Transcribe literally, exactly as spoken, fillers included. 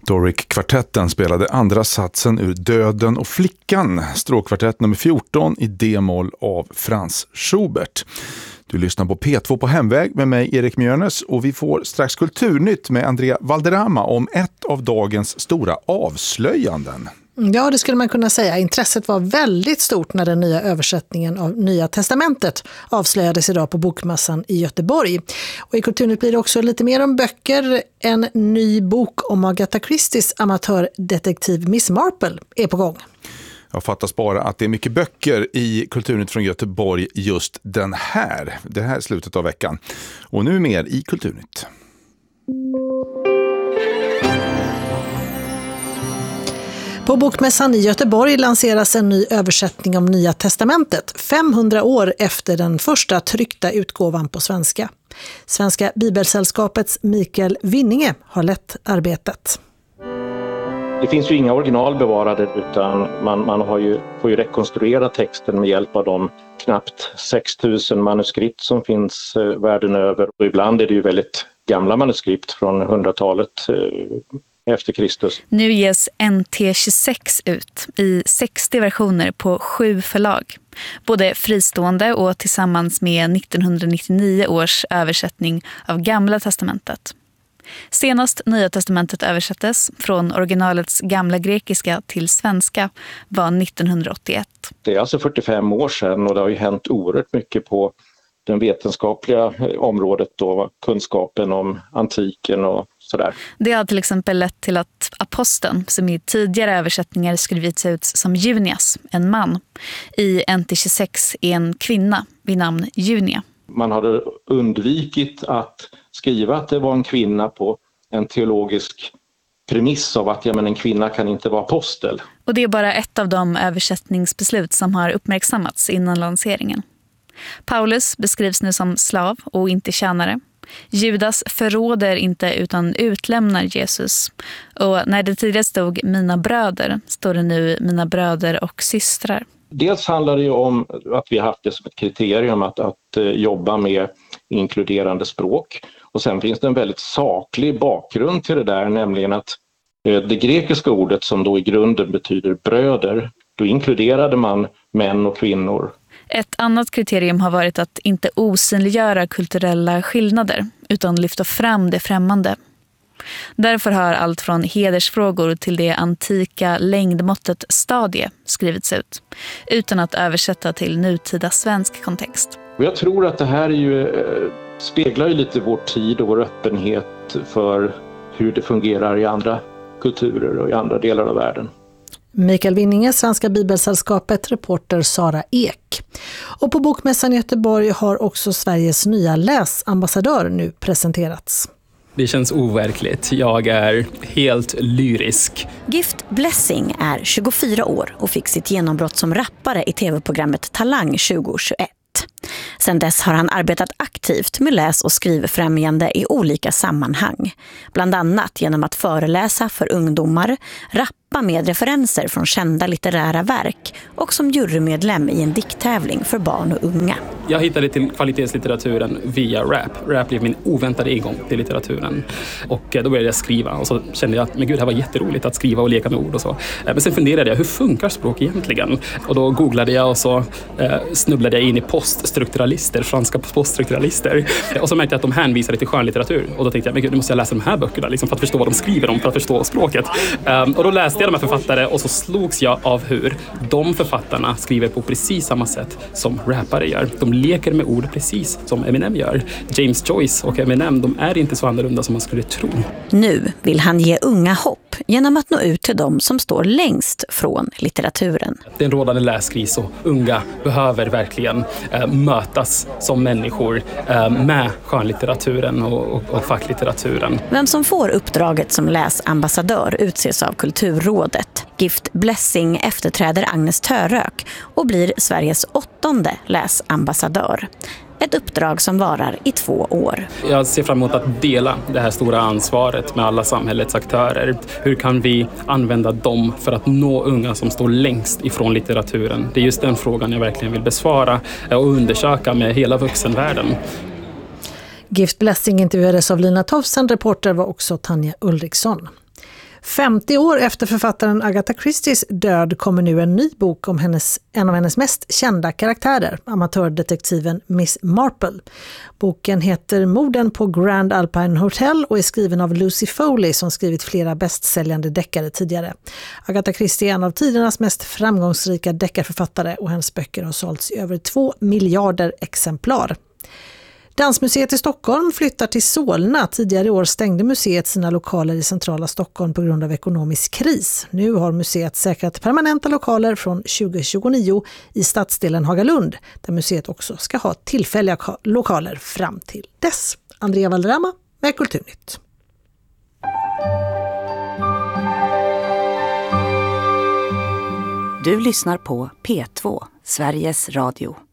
Doric-kvartetten spelade andra satsen ur Döden och flickan, stråkkvartett nummer fjorton i D-moll av Franz Schubert. Du lyssnar på P två på hemväg med mig Erik Mjörnes och vi får strax kulturnytt med Andrea Valderrama om ett av dagens stora avslöjanden. Ja, det skulle man kunna säga. Intresset var väldigt stort när den nya översättningen av Nya testamentet avslöjades idag på Bokmässan i Göteborg. Och i Kulturnytt blir det också lite mer om böcker. En ny bok om Agatha Christies amatördetektiv Miss Marple är på gång. Jag fattas bara att det är mycket böcker i Kulturnytt från Göteborg just den här, det här slutet av veckan. Och nu mer i Kulturnytt. På Bokmässan i Göteborg lanseras en ny översättning om Nya testamentet, femhundra år efter den första tryckta utgåvan på svenska. Svenska Bibelsällskapets Mikael Winninge har lett arbetet. Det finns ju inga original bevarade utan man, man har ju, får ju rekonstruera texten med hjälp av de knappt sex tusen manuskript som finns eh, världen över. Och ibland är det ju väldigt gamla manuskript från hundratalet eh, efter Kristus. Nu ges N T tjugosex ut i sextio versioner på sju förlag. Både fristående och tillsammans med nittonhundranittionio års översättning av Gamla testamentet. Senast Nya testamentet översattes från originalets gamla grekiska till svenska var nittonhundraåttioett. Det är alltså fyrtiofem år sedan och det har ju hänt oerhört mycket på den vetenskapliga området då, kunskapen om antiken och sådär. Det har till exempel lett till att aposteln, som i tidigare översättningar skrivits ut som Junias, en man, i N T tjugosex är en kvinna vid namn Junia. Man hade undvikit att skriva att det var en kvinna på en teologisk premiss av att ja, men en kvinna kan inte vara apostel. Och det är bara ett av de översättningsbeslut som har uppmärksammats innan lanseringen. Paulus beskrivs nu som slav och inte tjänare. Judas förråder inte utan utlämnar Jesus. Och när det tidigare stod mina bröder står det nu mina bröder och systrar. Dels handlar det ju om att vi har haft det som ett kriterium att, att jobba med inkluderande språk. Och sen finns det en väldigt saklig bakgrund till det där, nämligen att det grekiska ordet som då i grunden betyder bröder, då inkluderade man män och kvinnor. Ett annat kriterium har varit att inte osynliggöra kulturella skillnader utan lyfta fram det främmande. Därför har allt från hedersfrågor till det antika längdmåttet stadie skrivits ut utan att översätta till nutida svensk kontext. Och jag tror att det här är ju, speglar ju lite vår tid och vår öppenhet för hur det fungerar i andra kulturer och i andra delar av världen. Mikael Winninge, Svenska Bibelsällskapet, reporter Sara Ek. Och på Bokmässan i Göteborg har också Sveriges nya läsambassadör nu presenterats. Det känns overkligt. Jag är helt lyrisk. Gift Blessing är tjugofyra år och fick sitt genombrott som rappare i tv-programmet Talang tjugohundratjugoett. Sedan dess har han arbetat aktivt med läs- och skrivfrämjande i olika sammanhang. Bland annat genom att föreläsa för ungdomar, rappa med referenser från kända litterära verk och som jurymedlem i en dikttävling för barn och unga. Jag hittade till kvalitetslitteraturen via rap. Rap blev min oväntade ingång till litteraturen. Och då började jag skriva och så kände jag att men gud, det här var jätteroligt att skriva och leka med ord och så. Men sen funderade jag, hur funkar språk egentligen? Och då googlade jag och så eh, snubblade jag in i poststrukturalister, franska poststrukturalister. Och så märkte jag att de hänvisade till skönlitteratur. Och då tänkte jag, men gud, nu måste jag läsa de här böckerna liksom, för att förstå vad de skriver om, för att förstå språket. Um, och då läste jag de här författare och så slogs jag av hur de författarna skriver på precis samma sätt som rappare gör. De leker med ord precis som Eminem gör. James Joyce och Eminem, de är inte så annorlunda som man skulle tro. Nu vill han ge unga hopp genom att nå ut till dem som står längst från litteraturen. Det är en rådande läskris och unga behöver verkligen eh, mötas som människor eh, med skönlitteraturen och, och, och facklitteraturen. Vem som får uppdraget som läsambassadör utses av Kulturrådet. Gift Blessing efterträder Agnes Török och blir Sveriges åttonde läsambassadör. Ett uppdrag som varar i två år. Jag ser fram emot att dela det här stora ansvaret med alla samhällets aktörer. Hur kan vi använda dem för att nå unga som står längst ifrån litteraturen? Det är just den frågan jag verkligen vill besvara och undersöka med hela vuxenvärlden. Gift Blessing intervjuades av Lina Tofsen, reporter var också Tanja Ulriksson. femtio år efter författaren Agatha Christies död kommer nu en ny bok om hennes, en av hennes mest kända karaktärer, amatördetektiven Miss Marple. Boken heter Morden på Grand Alpine Hotel och är skriven av Lucy Foley som skrivit flera bästsäljande deckare tidigare. Agatha Christie är en av tidernas mest framgångsrika deckarförfattare och hennes böcker har sålts i över två miljarder exemplar. Dansmuseet i Stockholm flyttar till Solna. Tidigare i år stängde museet sina lokaler i centrala Stockholm på grund av ekonomisk kris. Nu har museet säkrat permanenta lokaler från tjugo tjugonio i stadsdelen Hagalund, där museet också ska ha tillfälliga lokaler fram till dess. Andrea Valderrama med Kulturnytt. Du lyssnar på P två, Sveriges Radio.